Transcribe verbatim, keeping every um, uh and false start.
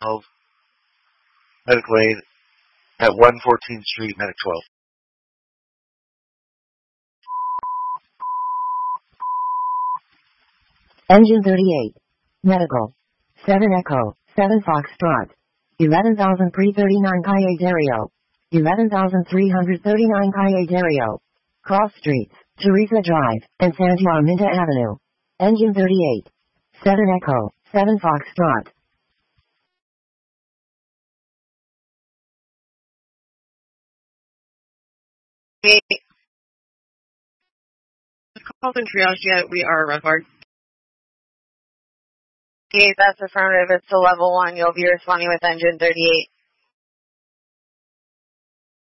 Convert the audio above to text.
twelve, Medical Aid at one fourteenth Street, Medic twelve. Engine thirty-eight. Medical. seven Echo, seven Foxtrot. eleven thousand three hundred thirty-nine Calle Dario. eleven thousand three hundred thirty-nine Calle Dario. Cross Streets, Teresa Drive, and Santa Arminda Avenue. Engine thirty-eight. seven Echo, seven Foxtrot. Hey, called in triage yet? We are red bar. Okay, that's affirmative. It's to level one. You'll be responding with engine thirty-eight.